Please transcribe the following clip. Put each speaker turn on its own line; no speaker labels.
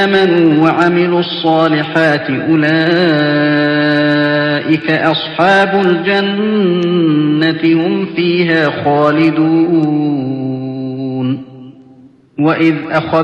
آمنوا وعملوا الصالحات أولئك أصحاب الجنة هم فيها خالدون. وإذ أخذ